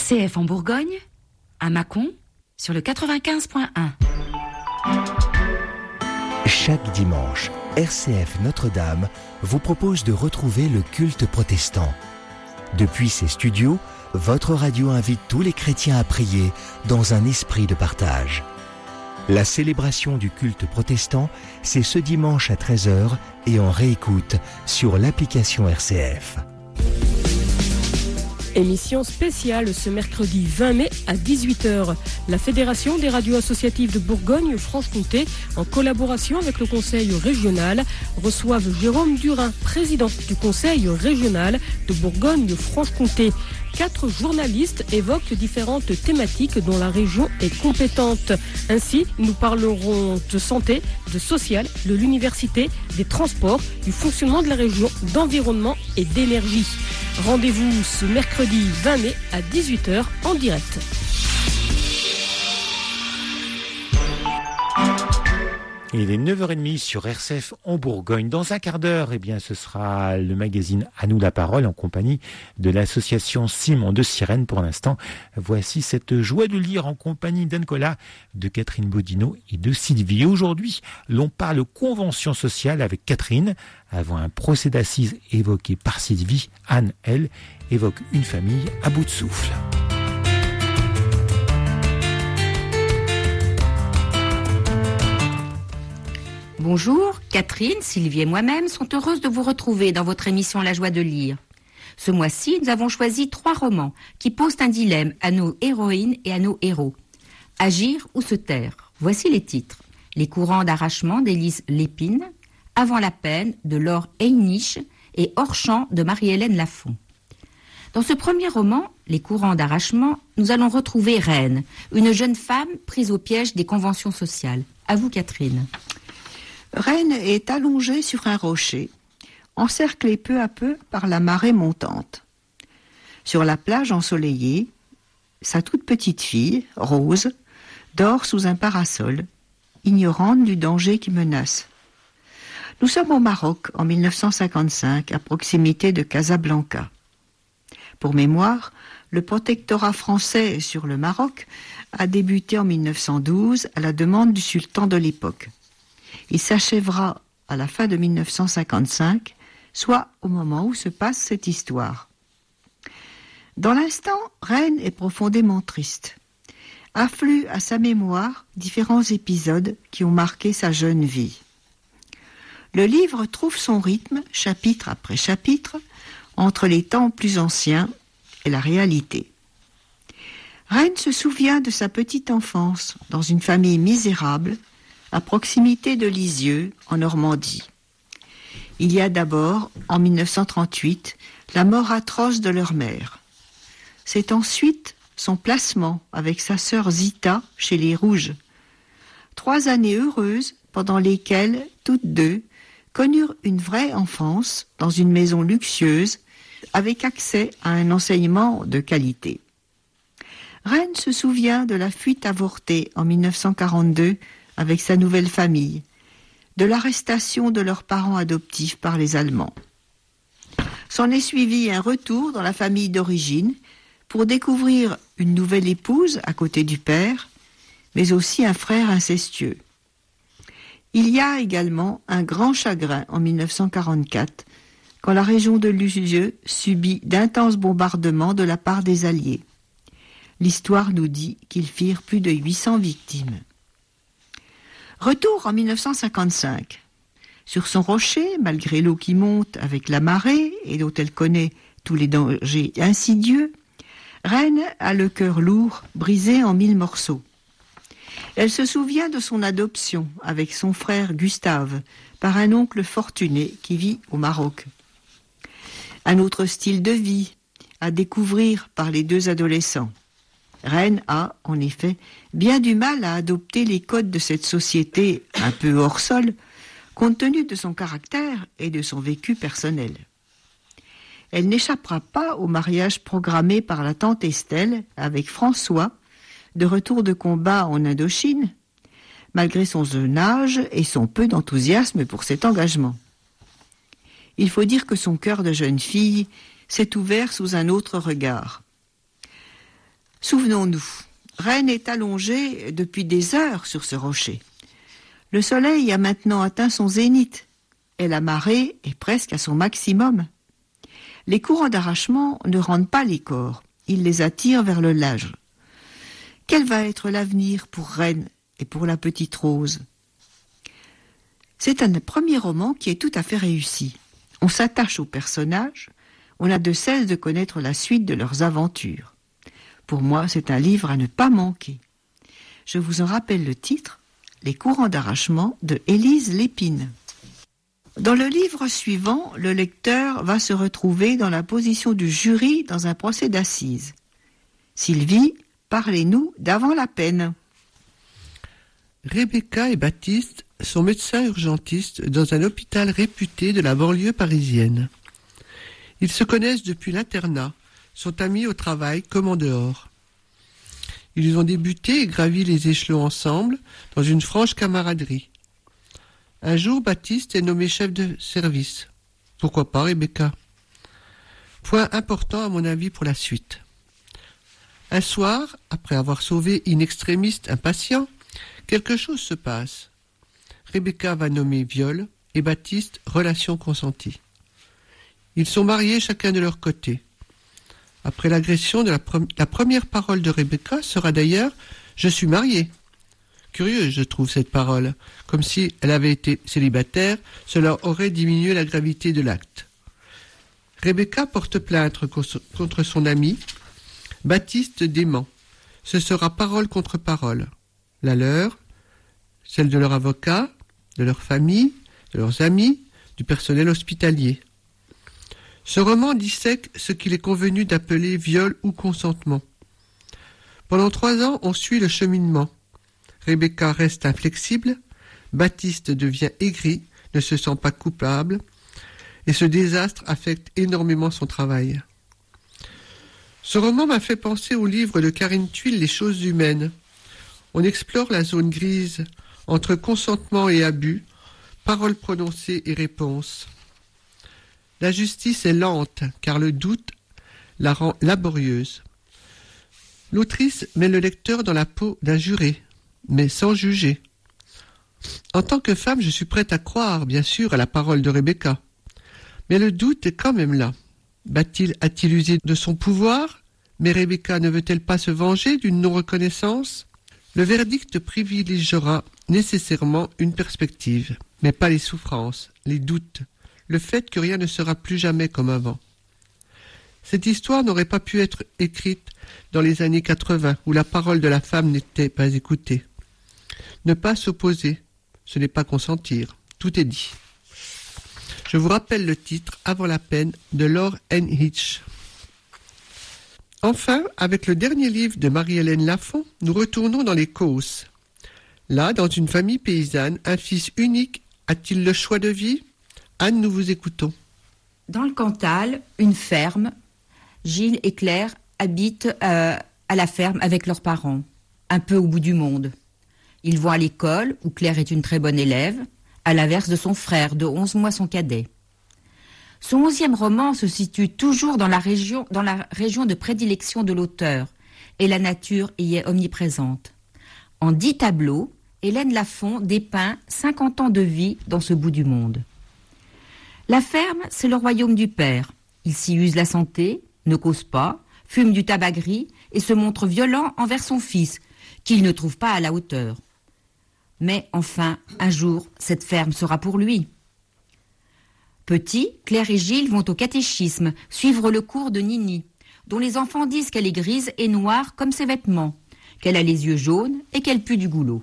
RCF en Bourgogne, à Mâcon, sur le 95.1. Chaque dimanche, RCF Notre-Dame vous propose de retrouver le culte protestant. Depuis ses studios, votre radio invite tous les chrétiens à prier dans un esprit de partage. La célébration du culte protestant, c'est ce dimanche à 13h et en réécoute sur l'application RCF. Émission spéciale ce mercredi 20 mai à 18h. La Fédération des radios associatives de Bourgogne-Franche-Comté, en collaboration avec le Conseil régional, reçoivent Jérôme Durin, président du Conseil régional de Bourgogne-Franche-Comté. 4 journalistes évoquent différentes thématiques dont la région est compétente. Ainsi, nous parlerons de santé, de social, de l'université, des transports, du fonctionnement de la région, d'environnement et d'énergie. Rendez-vous ce mercredi 20 mai à 18h en direct. Il est 9h30 sur RCF en Bourgogne. Dans un quart d'heure, ce sera le magazine À nous la parole en compagnie de l'association Simon de Sirène. Pour l'instant, voici cette joie de lire en compagnie d'Ancola, de Catherine Bodino et de Sylvie. Aujourd'hui, l'on parle convention sociale avec Catherine. Avant un procès d'assises évoqué par Sylvie, Anne, elle, évoque une famille à bout de souffle. Bonjour, Catherine, Sylvie et moi-même sont heureuses de vous retrouver dans votre émission La Joie de lire. Ce mois-ci, nous avons choisi 3 romans qui posent un dilemme à nos héroïnes et à nos héros. Agir ou se taire. Voici les titres. Les courants d'arrachement d'Élise Lépine, Avant la peine de Laure Heinisch et Hors-champ de Marie-Hélène Lafont. Dans ce premier roman, Les courants d'arrachement, nous allons retrouver Reine, une jeune femme prise au piège des conventions sociales. À vous, Catherine. Reine est allongée sur un rocher, encerclée peu à peu par la marée montante. Sur la plage ensoleillée, sa toute petite fille, Rose, dort sous un parasol, ignorante du danger qui menace. Nous sommes au Maroc en 1955, à proximité de Casablanca. Pour mémoire, le protectorat français sur le Maroc a débuté en 1912 à la demande du sultan de l'époque. Il s'achèvera à la fin de 1955, soit au moment où se passe cette histoire. Dans l'instant, Reine est profondément triste. Affluent à sa mémoire différents épisodes qui ont marqué sa jeune vie. Le livre trouve son rythme, chapitre après chapitre, entre les temps plus anciens et la réalité. Reine se souvient de sa petite enfance dans une famille misérable, à proximité de Lisieux, en Normandie. Il y a d'abord, en 1938, la mort atroce de leur mère. C'est ensuite son placement avec sa sœur Zita chez les Rouges. 3 années heureuses pendant lesquelles, toutes deux, connurent une vraie enfance dans une maison luxueuse, avec accès à un enseignement de qualité. Reine se souvient de la fuite avortée en 1942 avec sa nouvelle famille, de l'arrestation de leurs parents adoptifs par les Allemands. S'en est suivi un retour dans la famille d'origine pour découvrir une nouvelle épouse à côté du père, mais aussi un frère incestueux. Il y a également un grand chagrin en 1944, quand la région de Lisieux subit d'intenses bombardements de la part des Alliés. L'histoire nous dit qu'ils firent plus de 800 victimes. Retour en 1955. Sur son rocher, malgré l'eau qui monte avec la marée et dont elle connaît tous les dangers insidieux, Reine a le cœur lourd, brisé en 1000 morceaux. Elle se souvient de son adoption avec son frère Gustave par un oncle fortuné qui vit au Maroc. Un autre style de vie à découvrir par les 2 adolescents. Reine a, en effet, bien du mal à adopter les codes de cette société un peu hors sol, compte tenu de son caractère et de son vécu personnel. Elle n'échappera pas au mariage programmé par la tante Estelle avec François, de retour de combat en Indochine, malgré son jeune âge et son peu d'enthousiasme pour cet engagement. Il faut dire que son cœur de jeune fille s'est ouvert sous un autre regard. Souvenons-nous, Reine est allongée depuis des heures sur ce rocher. Le soleil a maintenant atteint son zénith et la marée est presque à son maximum. Les courants d'arrachement ne rendent pas les corps, ils les attirent vers le large. Quel va être l'avenir pour Reine et pour la petite Rose ? C'est un premier roman qui est tout à fait réussi. On s'attache aux personnages, on a de cesse de connaître la suite de leurs aventures. Pour moi, c'est un livre à ne pas manquer. Je vous en rappelle le titre, Les courants d'arrachement de Élise Lépine. Dans le livre suivant, le lecteur va se retrouver dans la position du jury dans un procès d'assises. Sylvie, parlez-nous d'Avant la peine. Rebecca et Baptiste sont médecins urgentistes dans un hôpital réputé de la banlieue parisienne. Ils se connaissent depuis l'internat, sont amis au travail comme en dehors. Ils ont débuté et gravi les échelons ensemble dans une franche camaraderie. Un jour, Baptiste est nommé chef de service. Pourquoi pas Rebecca ? Point important à mon avis pour la suite. Un soir, après avoir sauvé in extremis un patient, quelque chose se passe. Rebecca va nommer viol et Baptiste relation consentie. Ils sont mariés chacun de leur côté. Après l'agression, la première parole de Rebecca sera d'ailleurs « Je suis mariée ». Curieuse, je trouve, cette parole. Comme si elle avait été célibataire, cela aurait diminué la gravité de l'acte. Rebecca porte plainte contre son ami. Baptiste dément. Ce sera parole contre parole. La leur, celle de leur avocat, de leur famille, de leurs amis, du personnel hospitalier. Ce roman dissèque ce qu'il est convenu d'appeler viol ou consentement. Pendant 3 ans, on suit le cheminement. Rebecca reste inflexible, Baptiste devient aigri, ne se sent pas coupable, et ce désastre affecte énormément son travail. Ce roman m'a fait penser au livre de Karine Thuil, Les choses humaines. On explore la zone grise entre consentement et abus, paroles prononcées et réponses. La justice est lente, car le doute la rend laborieuse. L'autrice met le lecteur dans la peau d'un juré, mais sans juger. En tant que femme, je suis prête à croire, bien sûr, à la parole de Rebecca. Mais le doute est quand même là. A-t-il usé de son pouvoir ? Mais Rebecca ne veut-elle pas se venger d'une non-reconnaissance ? Le verdict privilégiera nécessairement une perspective, mais pas les souffrances, les doutes, le fait que rien ne sera plus jamais comme avant. Cette histoire n'aurait pas pu être écrite dans les années 80, où la parole de la femme n'était pas écoutée. Ne pas s'opposer, ce n'est pas consentir. Tout est dit. Je vous rappelle le titre « Avant la peine » de Laure N. Hitch. Enfin, avec le dernier livre de Marie-Hélène Lafont, nous retournons dans les Causses. Là, dans une famille paysanne, un fils unique a-t-il le choix de vie ? Anne, nous vous écoutons. Dans le Cantal, une ferme, Gilles et Claire habitent à la ferme avec leurs parents, un peu au bout du monde. Ils vont à l'école, où Claire est une très bonne élève, à l'inverse de son frère, de 11 mois son cadet. Son 11e roman se situe toujours dans la région de prédilection de l'auteur, et la nature y est omniprésente. En 10 tableaux, Hélène Lafont dépeint 50 ans de vie dans ce bout du monde. La ferme, c'est le royaume du père. Il s'y use la santé, ne cause pas, fume du tabac gris et se montre violent envers son fils, qu'il ne trouve pas à la hauteur. Mais enfin, un jour, cette ferme sera pour lui. Petit, Claire et Gilles vont au catéchisme, suivre le cours de Nini, dont les enfants disent qu'elle est grise et noire comme ses vêtements, qu'elle a les yeux jaunes et qu'elle pue du goulot.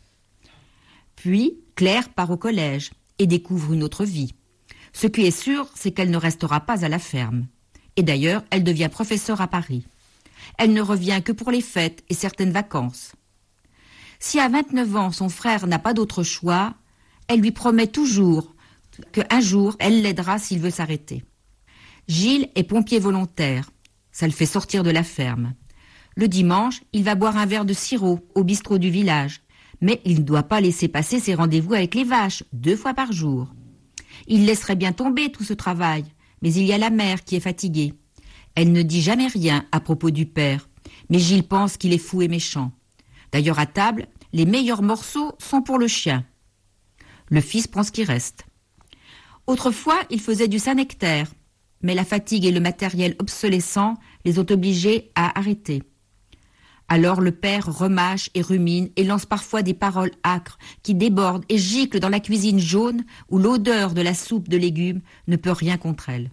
Puis, Claire part au collège et découvre une autre vie. Ce qui est sûr, c'est qu'elle ne restera pas à la ferme. Et d'ailleurs, elle devient professeure à Paris. Elle ne revient que pour les fêtes et certaines vacances. Si à 29 ans, son frère n'a pas d'autre choix, elle lui promet toujours qu'un jour, elle l'aidera s'il veut s'arrêter. Gilles est pompier volontaire. Ça le fait sortir de la ferme. Le dimanche, il va boire un verre de sirop au bistrot du village. Mais il ne doit pas laisser passer ses rendez-vous avec les vaches, 2 fois par jour. Il laisserait bien tomber tout ce travail, mais il y a la mère qui est fatiguée. Elle ne dit jamais rien à propos du père, Mais Gilles pense qu'il est fou et méchant. D'ailleurs, à table, les meilleurs morceaux sont pour le chien. Le fils prend ce qui reste. Autrefois, il faisait du Saint-Nectaire, mais la fatigue et le matériel obsolescent les ont obligés à arrêter. Alors le père remâche et rumine et lance parfois des paroles âcres qui débordent et giclent dans la cuisine jaune où l'odeur de la soupe de légumes ne peut rien contre elle.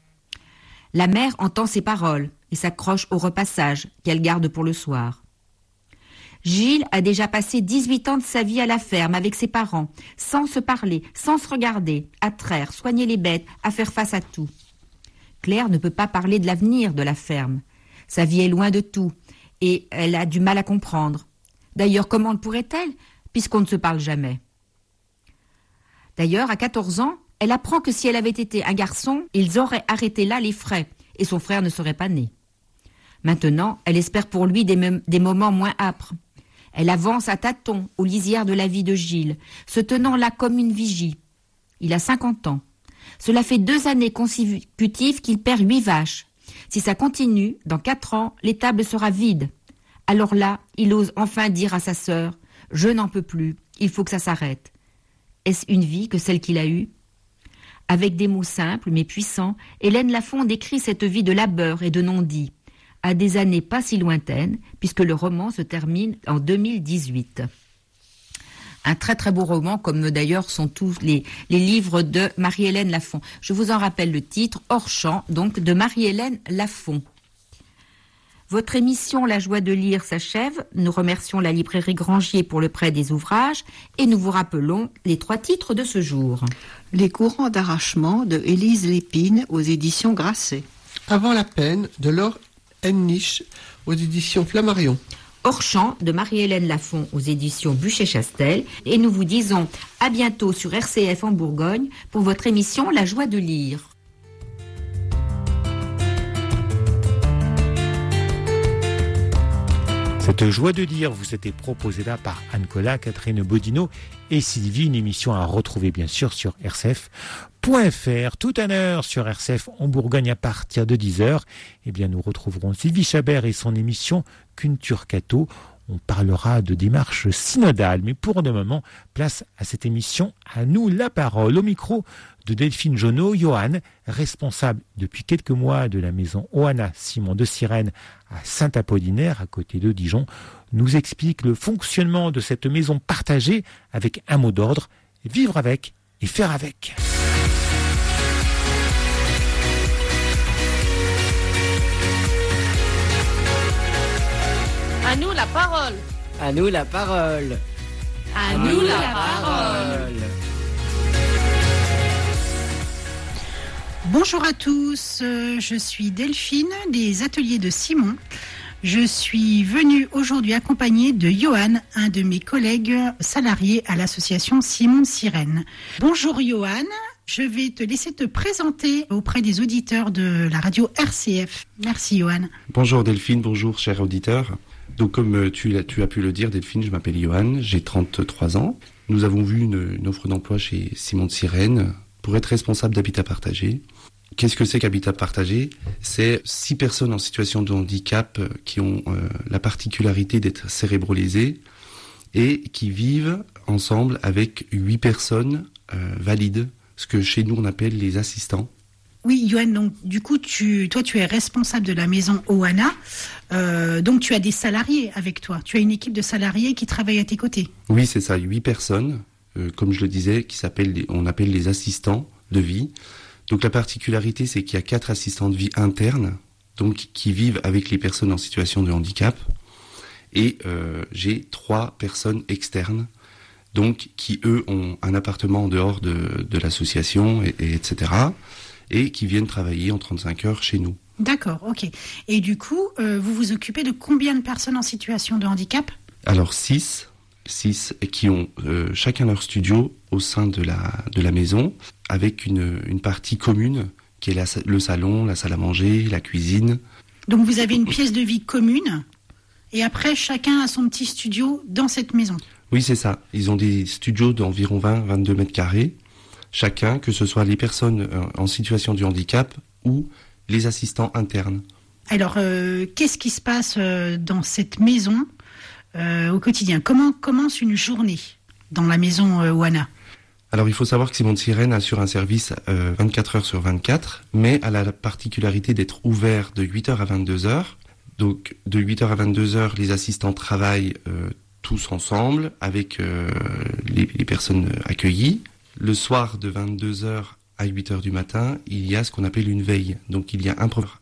La mère entend ces paroles et s'accroche au repassage qu'elle garde pour le soir. Gilles a déjà passé 18 ans de sa vie à la ferme avec ses parents, sans se parler, sans se regarder, à traire, soigner les bêtes, à faire face à tout. Claire ne peut pas parler de l'avenir de la ferme. Sa vie est loin de tout et elle a du mal à comprendre. D'ailleurs, comment le pourrait-elle, puisqu'on ne se parle jamais? D'ailleurs, à 14 ans, elle apprend que si elle avait été un garçon, ils auraient arrêté là les frais et son frère ne serait pas né. Maintenant, elle espère pour lui des moments moins âpres. Elle avance à tâtons aux lisières de la vie de Gilles, se tenant là comme une vigie. Il a 50 ans. Cela fait 2 années consécutives qu'il perd 8 vaches. Si ça continue, dans 4 ans, l'étable sera vide. Alors là, il ose enfin dire à sa sœur « Je n'en peux plus, il faut que ça s'arrête ». Est-ce une vie que celle qu'il a eue? Avec des mots simples mais puissants, Hélène Lafond décrit cette vie de labeur et de non-dit, à des années pas si lointaines, puisque le roman se termine en 2018. Un très très beau roman, comme d'ailleurs sont tous les livres de Marie-Hélène Lafond. Je vous en rappelle le titre, Hors champ, donc de Marie-Hélène Lafond. Votre émission La Joie de lire s'achève. Nous remercions la librairie Grangier pour le prêt des ouvrages et nous vous rappelons les 3 titres de ce jour. Les courants d'arrachement de Élise Lépine aux éditions Grasset. Avant la peine de Laure Hennisch aux éditions Flammarion. Hors champ de Marie-Hélène Lafond aux éditions Buchet-Chastel. Et nous vous disons à bientôt sur RCF en Bourgogne pour votre émission La Joie de lire. Cette joie de lire vous était proposée là par Anne Collat, Catherine Bodino et Sylvie, une émission à retrouver bien sûr sur rcf.fr. Tout à l'heure sur RCF en Bourgogne à partir de 10h, eh bien nous retrouverons Sylvie Chabert et son émission Culture Catho. On parlera de démarche synodale, mais pour le moment, place à cette émission. À nous la parole au micro de Delphine Jonot. Johan, responsable depuis quelques mois de la maison Oana Simon de Sirène à Saint-Apollinaire, à côté de Dijon, nous explique le fonctionnement de cette maison partagée avec un mot d'ordre, vivre avec et faire avec. À nous la parole. À nous la parole. À nous la parole. Bonjour à tous, je suis Delphine des ateliers de Simon. Je suis venue aujourd'hui accompagnée de Johan, un de mes collègues salariés à l'association Simon Sirène. Bonjour Johan, je vais te laisser te présenter auprès des auditeurs de la radio RCF. Merci Johan. Bonjour Delphine, bonjour chers auditeurs. Donc comme tu as pu le dire Delphine, je m'appelle Johan, j'ai 33 ans. Nous avons vu une offre d'emploi chez Simon de Sirène pour être responsable d'habitat partagé. Qu'est-ce que c'est qu'habitat partagé? C'est 6 personnes en situation de handicap qui ont la particularité d'être cérébrolésées et qui vivent ensemble avec 8 personnes valides, ce que chez nous on appelle les assistants. Oui, Johan, donc du coup, toi tu es responsable de la maison Oana, donc tu as des salariés avec toi. Tu as une équipe de salariés qui travaillent à tes côtés. Oui, c'est ça, 8 personnes, comme je le disais, on appelle les assistants de vie. Donc la particularité, c'est qu'il y a 4 assistants de vie internes, donc qui vivent avec les personnes en situation de handicap, et j'ai 3 personnes externes, donc qui eux ont un appartement en dehors de l'association, etc., et qui viennent travailler en 35 heures chez nous. D'accord, ok. Et du coup, vous vous occupez de combien de personnes en situation de handicap? Alors 6 qui ont chacun leur studio au sein de la maison, avec une partie commune qui est le salon, la salle à manger, la cuisine. Donc vous avez une pièce de vie commune, et après chacun a son petit studio dans cette maison. Oui, c'est ça. Ils ont des studios d'environ 20-22 mètres carrés, chacun, que ce soit les personnes en situation de handicap ou les assistants internes. Alors, qu'est-ce qui se passe dans cette maison au quotidien? Comment commence une journée dans la maison Oana? Alors il faut savoir que Simon de Sirène assure un service 24 heures sur 24, mais a la particularité d'être ouvert de 8h à 22h. Donc de 8h à 22h, les assistants travaillent tous ensemble avec les personnes accueillies. Le soir de 22h à 8h du matin, il y a ce qu'on appelle une veille. Donc il y a un professeur